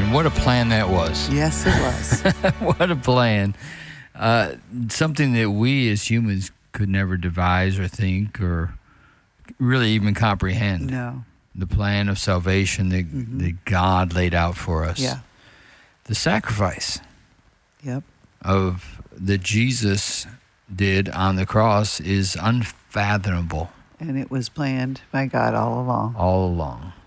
And what a plan that was. Yes, it was. What a plan. Something that we as humans could never devise or think or really even comprehend. No. The plan of salvation that God laid out for us. Yeah. The sacrifice Yep. that Jesus did on the cross is unfathomable. And it was planned by God all along. All along.